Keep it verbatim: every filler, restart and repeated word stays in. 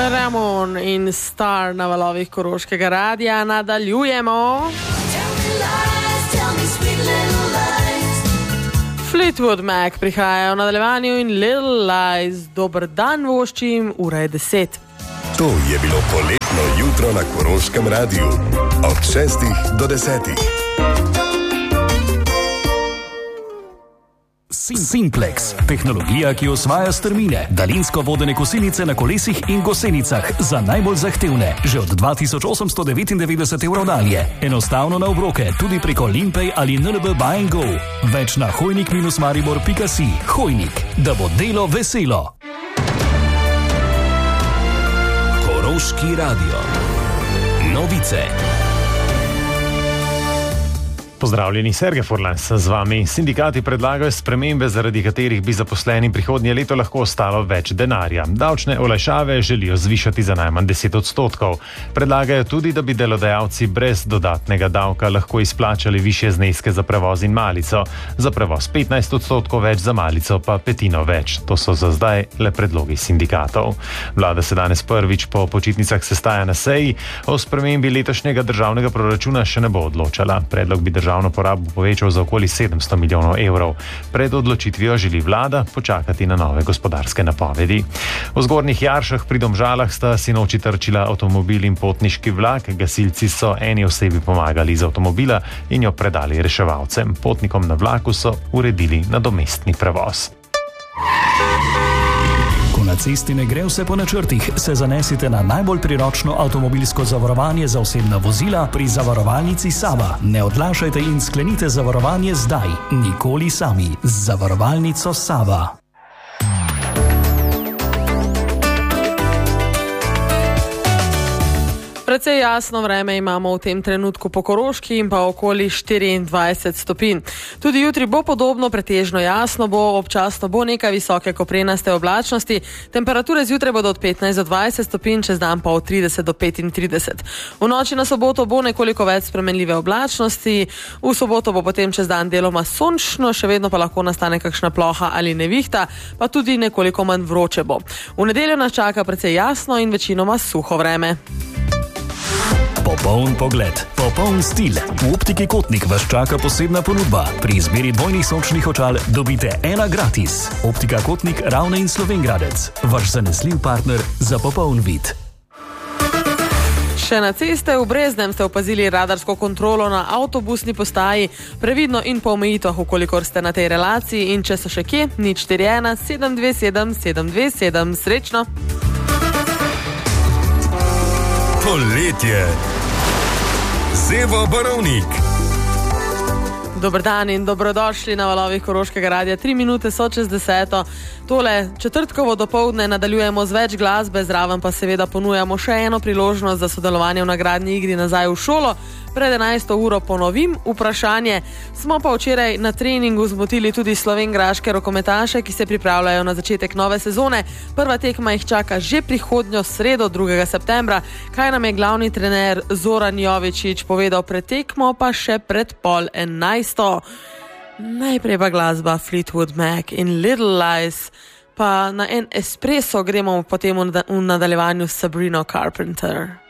Ramon in Star na valovih Koroškega radia. Nadaljujemo. Fleetwood Mac prihajajo v nadaljevanju in Little Lies. Dober dan voščim, ura je deset. To je bilo poletno jutro na Koroškem radiju. Od šestih do desetih. Simplex, tehnologija, ki osvaja strmine, daljinsko vodene kosilnice na kolesih in gosenicah za najbolj zahtevne, že od dva tisoč osemsto devetindevetdeset evrov dalje. Enostavno na obroke, tudi preko Limpay ali N L B Buy and Go. Več na hojnik maribor pika si. Hojnik, da bo delo veselo. Koroški radio. Novice. Pozdravljeni, Sergej Furlans z vami. Sindikati predlagajo spremembe, zaradi katerih bi zaposleni prihodnje leto lahko ostalo več denarja. Davčne olajšave želijo zvišati za najmanj deset odstotkov. Predlagajo tudi, da bi delodajalci brez dodatnega davka lahko izplačali višje zneske za prevoz in malico. Za prevoz petnajst odstotkov več, za malico pa petino več. To so za zdaj le predlogi sindikatov. Vlada se danes prvič po počitnicah sestaja na seji. O spremembi letošnjega državnega proračuna še ne bo odločala. Predlog bi državno porabo povečal za okoli sedemsto milijonov evrov. Pred odločitvijo želi vlada počakati na nove gospodarske napovedi. V Zgornjih Jaršah pri Domžalah sta sinoči trčila avtomobil in potniški vlak. Gasilci so eni osebi pomagali iz avtomobila in jo predali reševalcem. Potnikom na vlaku so uredili nadomestni prevoz. Ko na cesti ne gre vse po načrtih, se zanesite na najbolj priročno avtomobilsko zavarovanje za osebna vozila pri zavarovalnici Sava. Ne odlašajte in sklenite zavarovanje zdaj. Nikoli sami. Z zavarovalnico Sava. Precej jasno vreme imamo v tem trenutku po Koroški in pa okoli štiriindvajset stopinj. Tudi jutri bo podobno, pretežno jasno bo, občasno bo nekaj visoke koprenaste oblačnosti. Temperature zjutraj bodo od petnajst do dvajset stopinj, čez dan pa od trideset do petintrideset. V noči na soboto bo nekoliko več spremenljive oblačnosti. V soboto bo potem čez dan deloma sončno, še vedno pa lahko nastane kakšna ploha ali nevihta, pa tudi nekoliko manj vroče bo. V nedeljo nas čaka precej jasno in večinoma suho vreme. Popoln pogled, popoln stil. V Optiki Kotnik vas čaka posebna ponudba. Pri izbiri dvojnih sončnih očal dobite ena gratis. Optika Kotnik, Ravne in Slovenj Gradec. Vaš zanesljiv partner za popoln vid. Še na ceste v Breznem ste opazili radarsko kontrolo na avtobusni postaji. Previdno in po omejitvah, ukolikor ste na tej relaciji, in če so še kje, nič štiri ena sedem dve sedem sedem dve sedem. Srečno! Poletje. Zeva Barovnik. Dober dan in dobrodošli na valovih Koroškega radia. Tri minute so čez deseto. Tole četrtkovo dopoldne nadaljujemo z več glasbe, zraven pa seveda ponujamo še eno priložnost za sodelovanje v nagradni igri Nazaj v šolo. Pred enajsto uro ponovim vprašanje. Smo pa včeraj na treningu zmotili tudi slovenjgraške rokometaše, ki se pripravljajo na začetek nove sezone. Prva tekma jih čaka že prihodnjo sredo, drugega septembra. Kaj nam je glavni trener Zoran Jovičić povedal pred tekmo, pa še pred pol enajsto. Najprej pa glasba Fleetwood Mac in Little Lies, pa na en espresso gremo potem v nadaljevanju s Sabrina Carpenter.